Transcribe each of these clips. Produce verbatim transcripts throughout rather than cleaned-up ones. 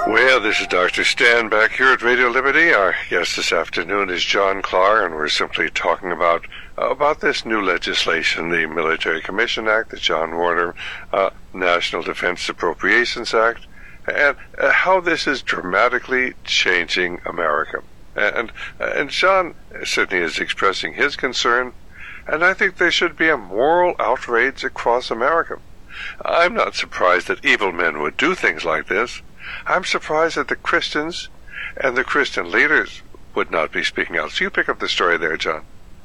Well, this is Doctor Stan back here at Radio Liberty. Our guest this afternoon is John Clark, and we're simply talking about uh, about this new legislation, the Military Commission Act, the John Warner uh, National Defense Appropriations Act, and uh, how this is dramatically changing America. And and John certainly is expressing his concern, and I think there should be a moral outrage across America. I'm not surprised that evil men would do things like this. I'm surprised that the Christians and the Christian leaders would not be speaking out. So you pick up the story there, John.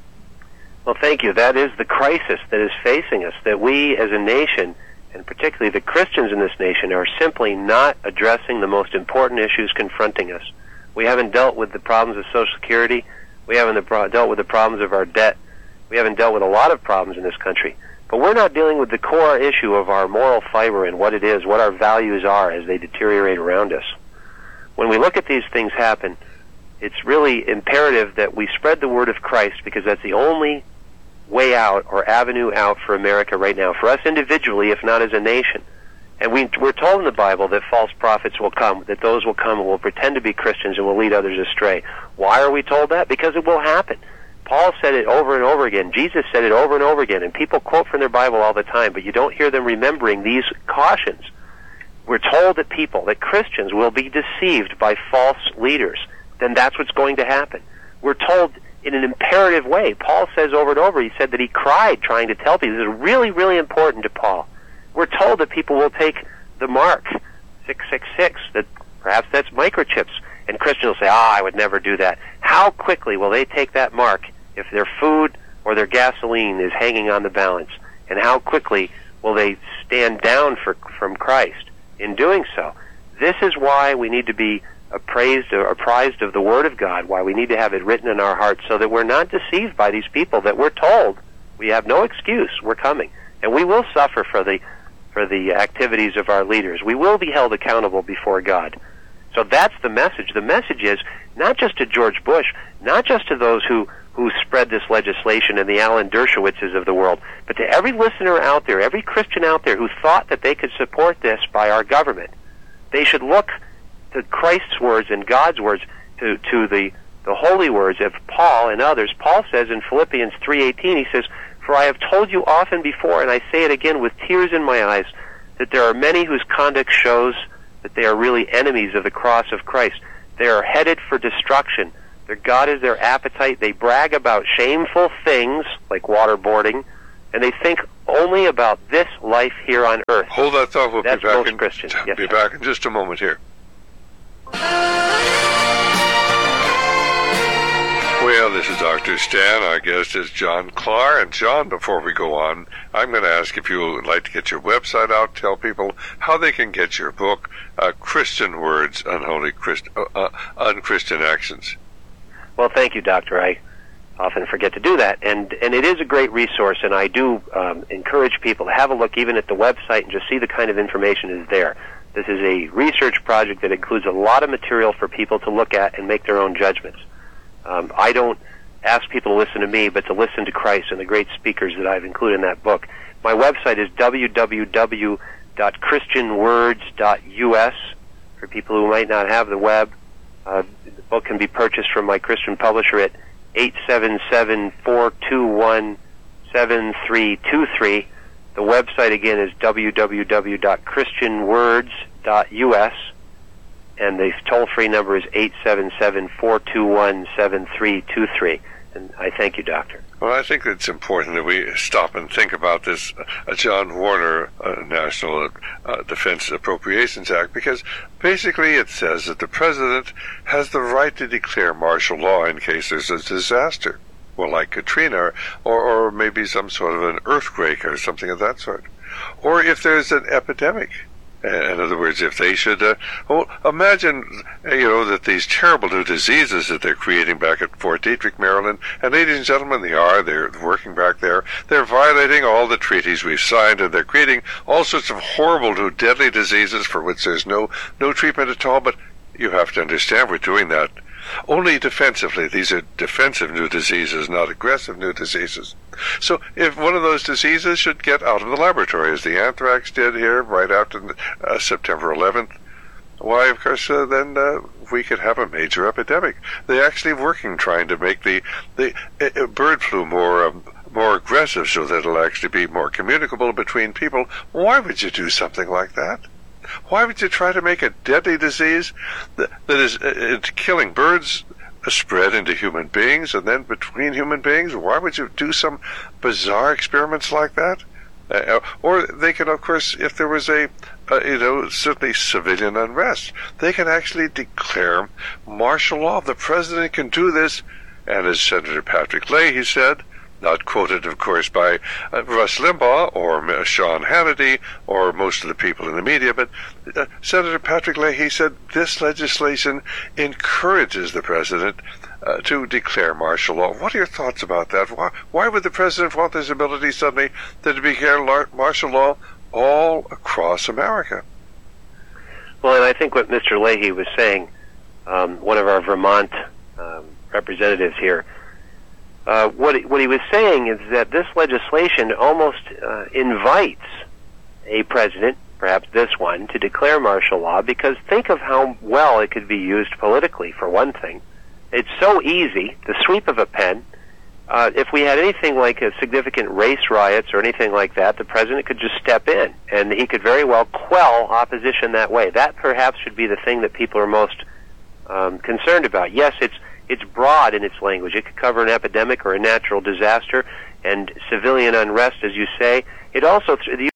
Well, thank you. That is the crisis that is facing us, that we as a nation, and particularly the Christians in this nation, are simply not addressing the most important issues confronting us. We haven't dealt with the problems of Social Security. We haven't dealt with the problems of our debt. We haven't dealt with a lot of problems in this country. But we're not dealing with the core issue of our moral fiber and what it is, what our values are as they deteriorate around us. When we look at these things happen, it's really imperative that we spread the word of Christ, because that's the only way out or avenue out for America right now, for us individually, if not as a nation. And we, we're told in the Bible that false prophets will come, that those will come and will pretend to be Christians and will lead others astray. Why are we told that? Because it will happen. Paul said it over and over again. Jesus said it over and over again. And people quote from their Bible all the time, but you don't hear them remembering these cautions. We're told that people, that Christians, will be deceived by false leaders. Then that's what's going to happen. We're told in an imperative way. Paul says over and over, he said that he cried trying to tell people. This is really, really important to Paul. We're told that people will take the mark, six six six, that perhaps that's microchips. And Christians will say, ah, I would never do that. How quickly will they take that mark if their food or their gasoline is hanging on the balance? And how quickly will they stand down for, from Christ in doing so? This is why we need to be appraised or apprised of the Word of God, why we need to have it written in our hearts, so that we're not deceived by these people, that we're told we have no excuse, we're coming. And we will suffer for the, for the activities of our leaders. We will be held accountable before God. So that's the message. The message is not just to George Bush, not just to those who, who spread this legislation and the Alan Dershowitzes of the world, but to every listener out there, every Christian out there who thought that they could support this by our government. They should look to Christ's words and God's words, to, to the, the holy words of Paul and others. Paul says in Philippians three eighteen, he says, "For I have told you often before, and I say it again with tears in my eyes, that there are many whose conduct shows that they are really enemies of the cross of Christ. They are headed for destruction. Their God is their appetite. They brag about shameful things like waterboarding, and they think only about this life here on earth." Hold that thought. We'll That's be back most in, Christians. Yes, be sir. back in just a moment here. Well, this is Doctor Stan. Our guest is John Clark. And John, before we go on, I'm going to ask if you would like to get your website out, tell people how they can get your book, uh, Christian Words, Unholy Christ, uh, uh, Unchristian Actions. Well, thank you, Doctor. I often forget to do that. And, and it is a great resource, and I do um, encourage people to have a look even at the website and just see the kind of information is there. This is a research project that includes a lot of material for people to look at and make their own judgments. Um, I don't ask people to listen to me, but to listen to Christ and the great speakers that I've included in that book. My website is w w w dot christian words dot u s for people who might not have the web. Uh, the book can be purchased from my Christian publisher at eight seven seven, four two one, seven three two three. The website again is w w w dot christian words dot u s. and the toll-free number is eight seven seven, four two one, seven three two three. And I thank you, Doctor. Well, I think it's important that we stop and think about this uh, John Warner uh, National uh, Defense Appropriations Act, because basically it says that the President has the right to declare martial law in case there's a disaster, well, like Katrina, or, or maybe some sort of an earthquake or something of that sort, or if there's an epidemic. In other words, if they should, uh, well, imagine, you know, that these terrible new diseases that they're creating back at Fort Detrick, Maryland, and ladies and gentlemen, they are, they're working back there, they're violating all the treaties we've signed, and they're creating all sorts of horrible new deadly diseases for which there's no, no treatment at all, but you have to understand we're doing that only defensively. These are defensive new diseases, not aggressive new diseases. So if one of those diseases should get out of the laboratory, as the anthrax did here right after uh, September eleventh, why, of course, uh, then uh, we could have a major epidemic. They're actually working trying to make the, the uh, bird flu more um, more aggressive so that it'll actually be more communicable between people. Why would you do something like that? Why would you try to make a deadly disease that, that is uh, killing birds uh, spread into human beings and then between human beings? Why would you do some bizarre experiments like that? Uh, or they can, of course, if there was a, uh, you know, certainly civilian unrest, they can actually declare martial law. The president can do this, and as Senator Patrick Leahy said, not quoted, of course, by uh, Rush Limbaugh or uh, Sean Hannity or most of the people in the media, but uh, Senator Patrick Leahy said this legislation encourages the president uh, to declare martial law. What are your thoughts about that? Why, why would the president want this ability suddenly to declare lar- martial law all across America? Well, and I think what Mister Leahy was saying, um, one of our Vermont um, representatives here, Uh, what, he, what he was saying is that this legislation almost uh, invites a president, perhaps this one, to declare martial law, because think of how well it could be used politically, for one thing. It's so easy, the sweep of a pen. Uh, if we had anything like a significant race riots or anything like that, the president could just step in, and he could very well quell opposition that way. That perhaps should be the thing that people are most um, concerned about. Yes, it's It's broad in its language. It could cover an epidemic or a natural disaster and civilian unrest, as you say. It also, the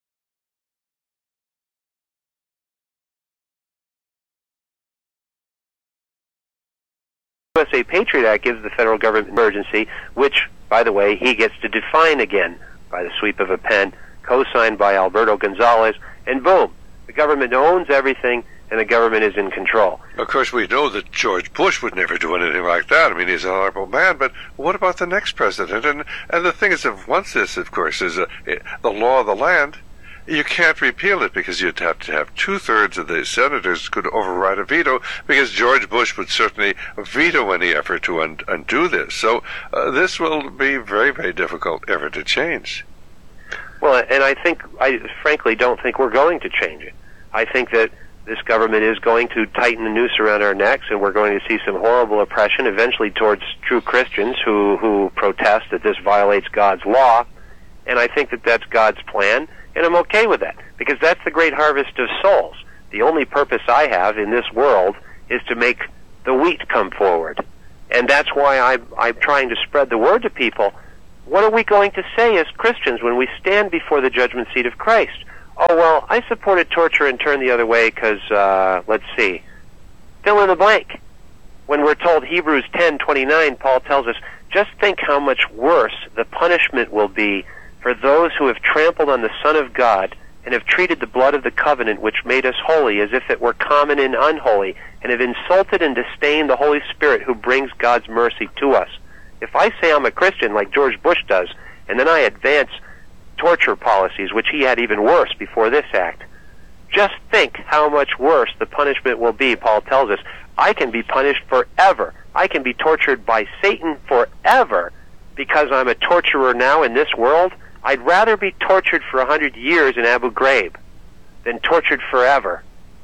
U S A Patriot Act gives the federal government emergency, which, by the way, he gets to define again by the sweep of a pen, co-signed by Alberto Gonzales, and boom, the government owns everything, and the government is in control. Of course, we know that George Bush would never do anything like that. I mean, he's an honorable man, but what about the next president? And and the thing is, if once this, of course, is a, the law of the land, you can't repeal it because you'd have to have two-thirds of the senators could override a veto, because George Bush would certainly veto any effort to un- undo this. So uh, this will be very, very difficult ever to change. Well, and I think, I frankly don't think we're going to change it. I think that this government is going to tighten the noose around our necks, and we're going to see some horrible oppression eventually towards true Christians who, who protest that this violates God's law. And I think that that's God's plan, and I'm okay with that, because that's the great harvest of souls. The only purpose I have in this world is to make the wheat come forward. And that's why I, I'm trying to spread the word to people. What are we going to say as Christians when we stand before the judgment seat of Christ? Oh, well, I supported torture and turned the other way because, uh, let's see, fill in the blank. When we're told Hebrews ten twenty-nine, Paul tells us, just think how much worse the punishment will be for those who have trampled on the Son of God and have treated the blood of the covenant which made us holy as if it were common and unholy, and have insulted and disdained the Holy Spirit who brings God's mercy to us. If I say I'm a Christian like George Bush does, and then I advance torture policies, which he had even worse before this act, just think how much worse the punishment will be. Paul tells us, I can be punished forever. I can be tortured by Satan forever because I'm a torturer now in this world. I'd rather be tortured for a hundred years in Abu Ghraib than tortured forever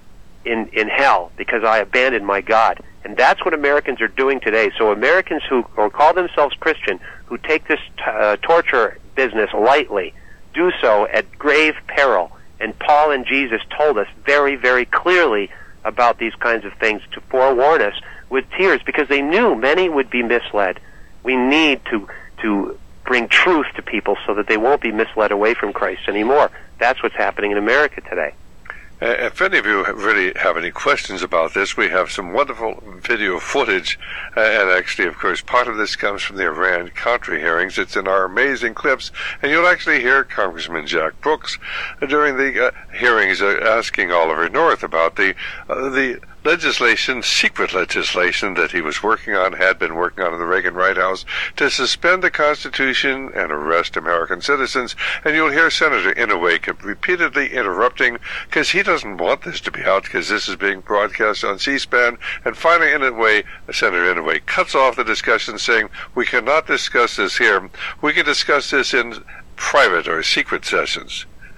in, in hell because I abandoned my God. And that's what Americans are doing today. So Americans who or call themselves Christian, who take this uh, torture business lightly, do so at grave peril. And Paul and Jesus told us very, very clearly about these kinds of things to forewarn us with tears, because they knew many would be misled. We need to to bring truth to people so that they won't be misled away from Christ anymore. That's what's happening in America today. Uh, if any of you really have any questions about this, we have some wonderful video footage, uh, and actually, of course, part of this comes from the Iran-Contra hearings. It's in our amazing clips, and you'll actually hear Congressman Jack Brooks uh, during the uh, hearings uh, asking Oliver North about the uh, the legislation, secret legislation that he was working on, had been working on in the Reagan White House, to suspend the Constitution and arrest American citizens. And you'll hear Senator Inouye repeatedly interrupting because he doesn't want this to be out, because this is being broadcast on C-SPAN. And finally, Inouye, Senator Inouye cuts off the discussion, saying, we cannot discuss this here. We can discuss this in private or secret sessions.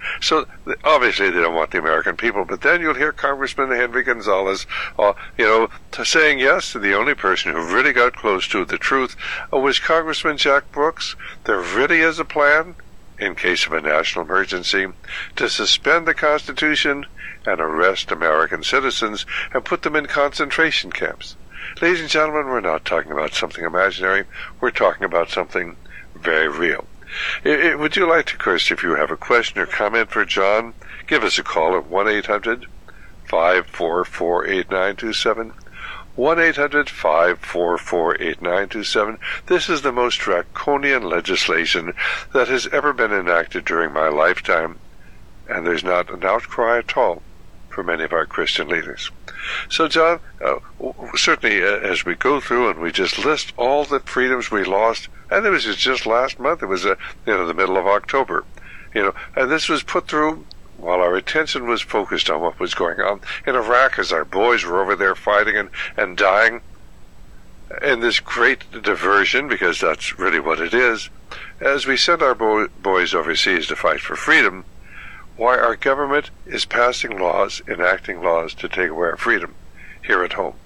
So obviously they don't want the American people, but then you'll hear Congressman Henry Gonzalez, uh, you know, to saying yes to the only person who really got close to the truth uh, was Congressman Jack Brooks. There really is a plan, in case of a national emergency, to suspend the Constitution and arrest American citizens and put them in concentration camps. Ladies and gentlemen, we're not talking about something imaginary. We're talking about something very real. It, it, would you like to, Chris, if you have a question or comment for John, give us a call at one eight hundred, five four four, eight nine two seven. one eight hundred, five four four, eight nine two seven. This is the most draconian legislation that has ever been enacted during my lifetime, and there's not an outcry at all for many of our Christian leaders. So, John, uh, certainly uh, as we go through and we just list all the freedoms we lost, and it was just last month, it was uh, you know the middle of October, you know, and this was put through while our attention was focused on what was going on in Iraq as our boys were over there fighting and, and dying. And this great diversion, because that's really what it is, as we send our bo- boys overseas to fight for freedom, why our government is passing laws, enacting laws to take away our freedom here at home.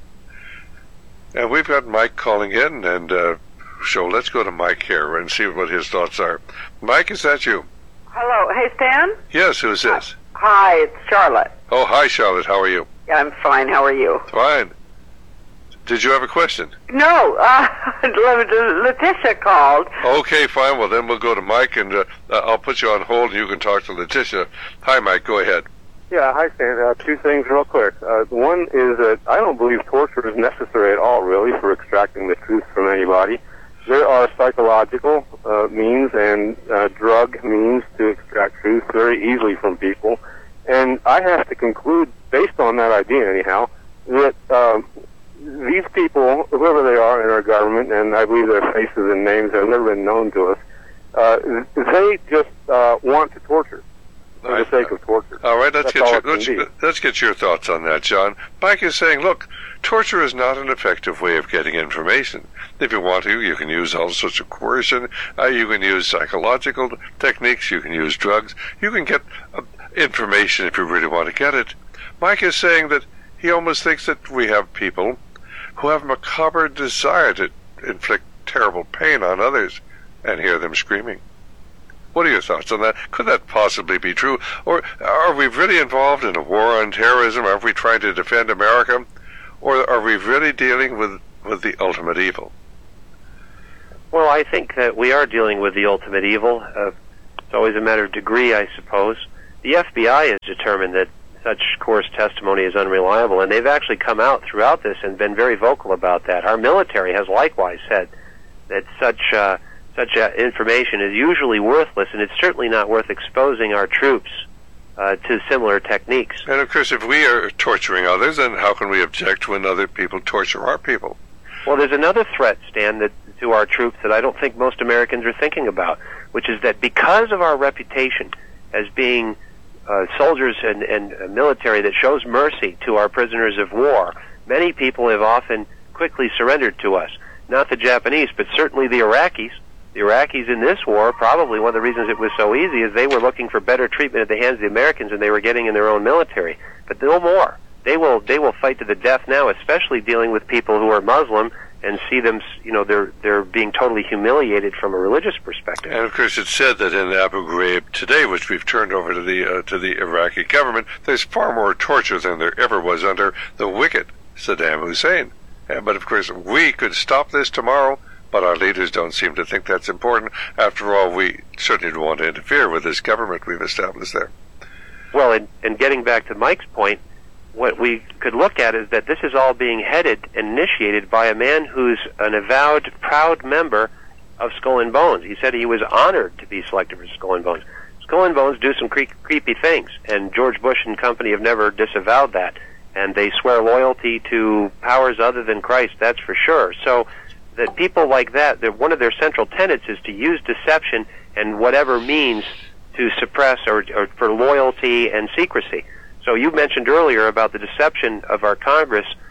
And we've got Mike calling in, and uh, so let's go to Mike here and see what his thoughts are. Mike, is that you? Hello. Hey, Stan? Yes, who's this? Hi, it's Charlotte. Oh, hi, Charlotte. How are you? Yeah, I'm fine. How are you? Fine. Did you have a question? No, uh, Letitia called. Okay, fine. Well, then we'll go to Mike, and uh, I'll put you on hold, and you can talk to Letitia. Hi, Mike. Go ahead. Yeah, hi, Stan. Uh, two things real quick. Uh, one is that I don't believe torture is necessary at all, really, for extracting the truth from anybody. There are psychological uh, means and uh, drug means to extract truth very easily from people. And I have to conclude, based on that idea anyhow, that um, these people, whoever they are in our government, and I believe their faces and names have never been known to us, uh, they just uh, want to torture for right. the sake of torture. All right, let's That's get your, let's, let's get your thoughts on that, John. Mike is saying, look, torture is not an effective way of getting information. If you want to, you can use all sorts of coercion. Uh, you can use psychological techniques. You can use drugs. You can get uh, information if you really want to get it. Mike is saying that he almost thinks that we have people who have a macabre desire to inflict terrible pain on others and hear them screaming. What are your thoughts on that? Could that possibly be true? Or are we really involved in a war on terrorism? Are we trying to defend America? Or are we really dealing with, with the ultimate evil? Well, I think that we are dealing with the ultimate evil. Uh, it's always a matter of degree, I suppose. The F B I has determined that such coerced testimony is unreliable, and they've actually come out throughout this and been very vocal about that. Our military has likewise said that such uh, such uh, information is usually worthless, and it's certainly not worth exposing our troops uh, to similar techniques. And of course, if we are torturing others, then how can we object when other people torture our people? Well, there's another threat, Stan, that to our troops that I don't think most Americans are thinking about, which is that because of our reputation as being uh, soldiers and, and uh, military that shows mercy to our prisoners of war, many people have often quickly surrendered to us. Not the Japanese, but certainly the Iraqis. The Iraqis in this war, probably one of the reasons it was so easy is they were looking for better treatment at the hands of the Americans than they were getting in their own military. But no more. They will they will fight to the death now, especially dealing with people who are Muslim and see them, you know, they're they're being totally humiliated from a religious perspective. And of course, it's said that in Abu Ghraib today, which we've turned over to the uh, to the Iraqi government, there's far more torture than there ever was under the wicked Saddam Hussein. Uh, but of course, we could stop this tomorrow, but our leaders don't seem to think that's important. After all, we certainly don't want to interfere with this government we've established there. Well, and, and getting back to Mike's point, what we could look at is that this is all being headed and initiated by a man who's an avowed, proud member of Skull and Bones. He said he was honored to be selected for Skull and Bones. Skull and Bones do some cre- creepy things, and George Bush and company have never disavowed that. And they swear loyalty to powers other than Christ, that's for sure. So that people like that, that one of their central tenets is to use deception and whatever means to suppress or, or for loyalty and secrecy. So you mentioned earlier about the deception of our Congress